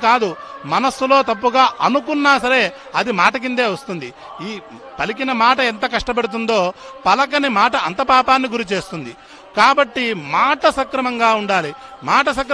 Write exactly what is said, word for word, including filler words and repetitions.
కాదు, మనస్సులో తప్పుగా అనుకున్నా సరే అది మాట కిందే వస్తుంది. ఈ పలికిన మాట ఎంత కష్టపెడుతుందో పలకని మాట అంత పాపాన్ని గురి చేస్తుంది. కాబట్టి మాట సక్రమంగా ఉండాలి. మాట సక్రమ